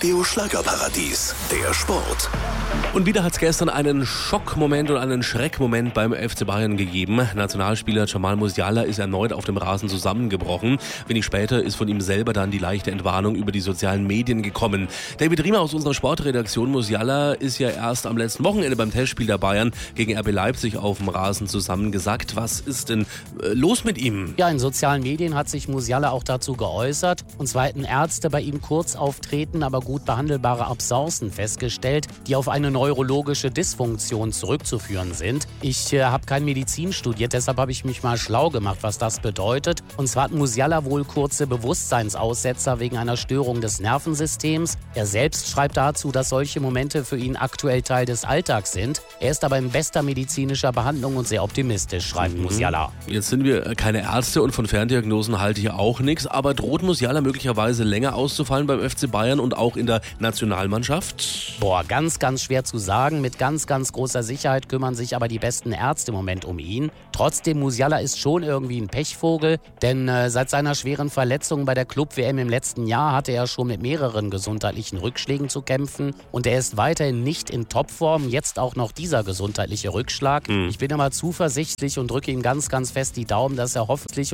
Radio Schlagerparadies, der Sport. Und wieder hat es gestern einen Schockmoment und einen Schreckmoment beim FC Bayern gegeben. Nationalspieler Jamal Musiala ist erneut auf dem Rasen zusammengebrochen. Wenig später ist von ihm selber dann die leichte Entwarnung über die sozialen Medien gekommen. David Riemer aus unserer Sportredaktion: Musiala ist ja erst am letzten Wochenende beim Testspiel der Bayern gegen RB Leipzig auf dem Rasen zusammengesackt. Was ist denn los mit ihm? Ja, in sozialen Medien hat sich Musiala auch dazu geäußert. Und zwar hätten Ärzte bei ihm kurz auftreten, aber gut behandelbare Abscencen festgestellt, die auf eine neurologische Dysfunktion zurückzuführen sind. Ich habe kein Medizin studiert, deshalb habe ich mich mal schlau gemacht, was das bedeutet. Und zwar hat Musiala wohl kurze Bewusstseinsaussetzer wegen einer Störung des Nervensystems. Er selbst schreibt dazu, dass solche Momente für ihn aktuell Teil des Alltags sind. Er ist aber in bester medizinischer Behandlung und sehr optimistisch, schreibt Musiala. Jetzt sind wir keine Ärzte und von Ferndiagnosen halte ich auch nichts, aber droht Musiala möglicherweise länger auszufallen beim FC Bayern und auch in der Nationalmannschaft? Ganz, ganz schwer zu sagen. Mit ganz, ganz großer Sicherheit kümmern sich aber die besten Ärzte im Moment um ihn. Trotzdem, Musiala ist schon irgendwie ein Pechvogel, denn seit seiner schweren Verletzung bei der Club-WM im letzten Jahr hatte er schon mit mehreren gesundheitlichen Rückschlägen zu kämpfen und er ist weiterhin nicht in Topform. Jetzt auch noch dieser gesundheitliche Rückschlag. Ich bin immer zuversichtlich und drücke ihm ganz, ganz fest die Daumen, dass er hoffentlich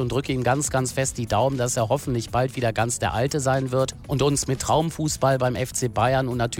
bald wieder ganz der Alte sein wird und uns mit Traumfußball beim FC Bayern und natürlich